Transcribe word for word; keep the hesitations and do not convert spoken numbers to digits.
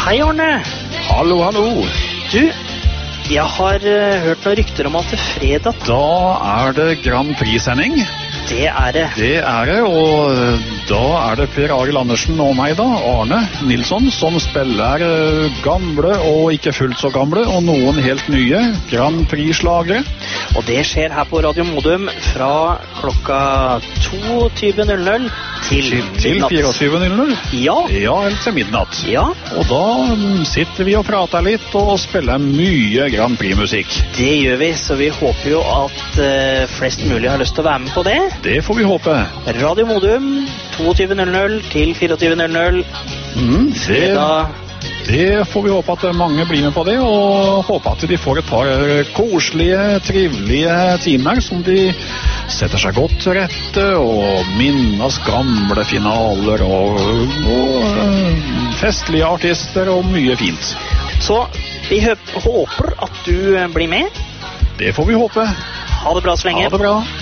Hei, Arne. Hallo, hallo. Du, jeg har uh, hørt noen rykter om at det fredag... Da er det Grand Prix-sending. Det er det. Det er det, og da er det Per Arild Andersen og meg da, Arne Nilsson, som spiller uh, gamle og ikke fullt så gamle, og noen helt nye Grand Prix-slagere. Og det skjer her på Radio Modum fra klokka tjueto null null til, til tjuefire null null. Ja. Ja, eller til midnatt. Ja. Og da um, sitter vi og prater litt og spiller mye Grand Prix-musikk. Det gjør vi, så vi håper jo at uh, flest mulig har lyst til å være med på det. Det får vi håpe. Radio Modum, tjueto null null til tjuefire null null. Mm, det, Fredag. det får vi håpe at mange blir med på det, og håpe at de får et par koselige, trivelige timer som de setter seg godt til rette og minnes gamle finaler og, og festlige artister og mye fint. Så vi håper at du blir med. Det får vi håpe. Ha det bra så lenge. Ha det bra.